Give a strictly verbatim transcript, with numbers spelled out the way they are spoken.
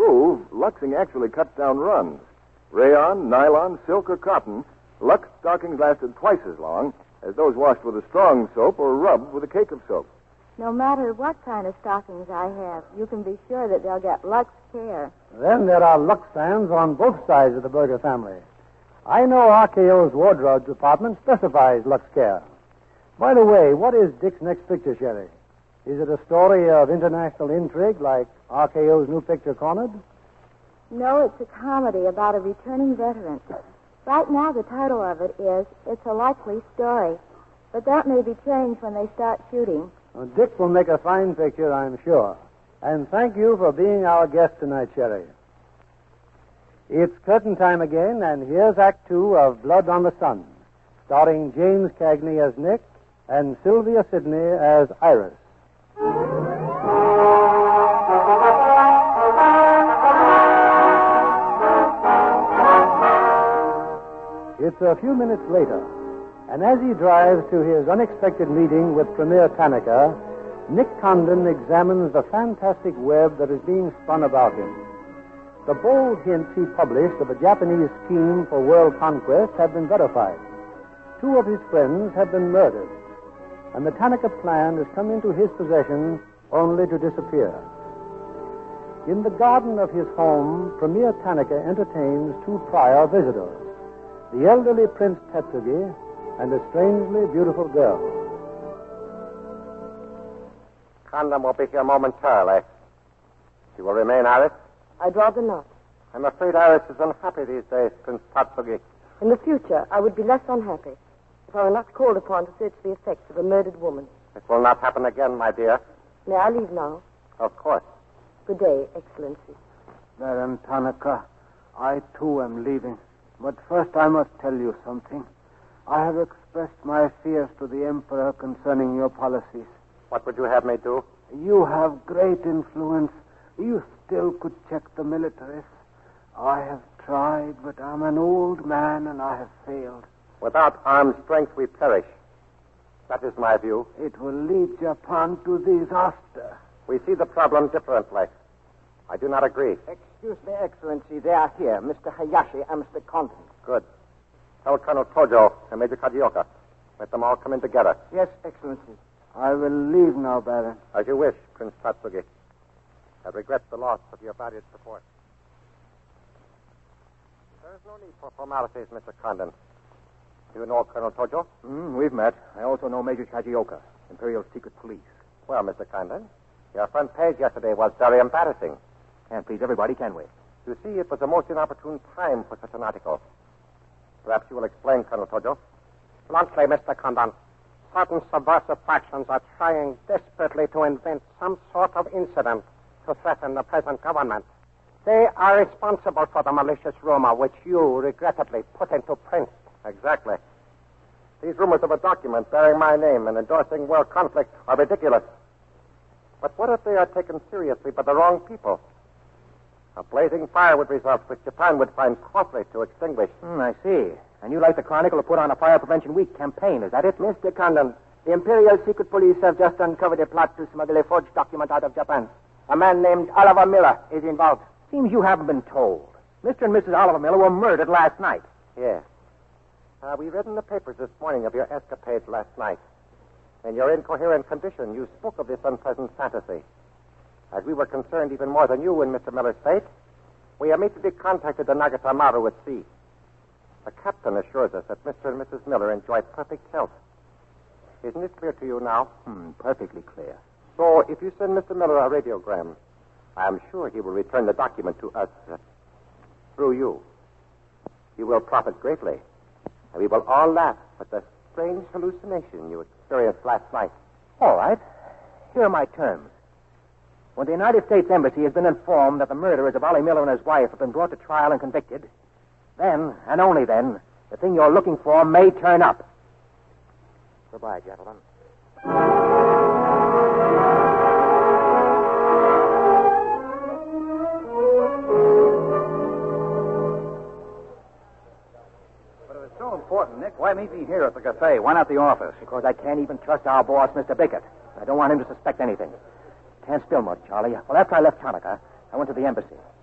move, Luxing actually cuts down runs. Rayon, nylon, silk, or cotton, Lux stockings lasted twice as long as those washed with a strong soap or rubbed with a cake of soap. No matter what kind of stockings I have, you can be sure that they'll get Lux Care. Then there are Lux fans on both sides of the Berger family. I know R K O's wardrobe department specifies Lux Care. By the way, what is Dick's next picture, Sherry? Is it a story of international intrigue like R K O's new picture, Cornered? No, it's a comedy about a returning veteran. Right now, the title of it is It's a Likely Story. But that may be changed when they start shooting. Well, Dick will make a fine picture, I'm sure. And thank you for being our guest tonight, Sherry. It's curtain time again, and here's Act Two of Blood on the Sun, starring James Cagney as Nick and Sylvia Sidney as Iris. It's a few minutes later, and as he drives to his unexpected meeting with Premier Tanaka, Nick Condon examines the fantastic web that is being spun about him. The bold hints he published of a Japanese scheme for world conquest have been verified. Two of his friends have been murdered, and the Tanaka plan has come into his possession only to disappear. In the garden of his home, Premier Tanaka entertains two prior visitors, the elderly Prince Tetsugi and a strangely beautiful girl. Condon will be here momentarily. You will remain, Iris? I'd rather not. I'm afraid Iris is unhappy these days, Prince Tatsugi. In the future, I would be less unhappy if I were not called upon to search the effects of a murdered woman. It will not happen again, my dear. May I leave now? Of course. Good day, Excellency. Baron Tanaka, I too am leaving. But first I must tell you something. I have expressed my fears to the Emperor concerning your policies. What would you have me do? You have great influence. You still could check the militarists. I have tried, but I'm an old man and I have failed. Without armed strength, we perish. That is my view. It will lead Japan to disaster. We see the problem differently. I do not agree. Excuse me, Excellency. They are here, Mister Hayashi and Mister Condon. Good. Tell Colonel Tojo and Major Kajioka. Let them all come in together. Yes, Excellency. I will leave now, Baron. As you wish, Prince Tatsugi. I regret the loss of your valued support. There is no need for formalities, Mister Condon. Do you know Colonel Tojo? Mm, we've met. I also know Major Kajioka, Imperial Secret Police. Well, Mister Condon, your front page yesterday was very embarrassing. Can't please everybody, can we? You see, it was a most inopportune time for such an article. Perhaps you will explain, Colonel Tojo. Bluntly, Mister Condon, certain subversive factions are trying desperately to invent some sort of incident to threaten the present government. They are responsible for the malicious rumor which you regrettably put into print. Exactly. These rumors of a document bearing my name and endorsing world conflict are ridiculous. But what if they are taken seriously by the wrong people? A blazing fire would result, which Japan would find costly to extinguish. Hmm, I see. And you like the Chronicle to put on a Fire Prevention Week campaign, is that it? Mister Condon, the Imperial Secret Police have just uncovered a plot to smuggle a forged document out of Japan. A man named Oliver Miller is involved. Seems you haven't been told. Mister and Missus Oliver Miller were murdered last night. Yes. Uh, we read in the papers this morning of your escapades last night. In your incoherent condition, you spoke of this unpleasant fantasy. As we were concerned even more than you in Mister Miller's fate, we immediately contacted the Nagatamaru at sea. The captain assures us that Mister and Missus Miller enjoy perfect health. Isn't it clear to you now? Hmm, perfectly clear. So, if you send Mister Miller a radiogram, I am sure he will return the document to us uh, through you. You will profit greatly. And we will all laugh at the strange hallucination you experienced last night. All right. Here are my terms. When the United States Embassy has been informed that the murderers of Ollie Miller and his wife have been brought to trial and convicted, then, and only then, the thing you're looking for may turn up. Goodbye, gentlemen. But if it's so important, Nick, why meet me here at the cafe? Why not the office? Because I can't even trust our boss, Mister Bickett. I don't want him to suspect anything. Can't spill much, Charlie. Well, after I left Tanaka, I went to the embassy.